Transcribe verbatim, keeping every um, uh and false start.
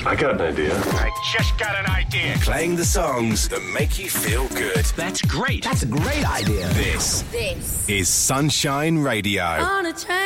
I got an idea. I just got an idea. Playing the songs that make you feel good. That's great. That's a great idea. This, This is Sunshine Radio. on a train.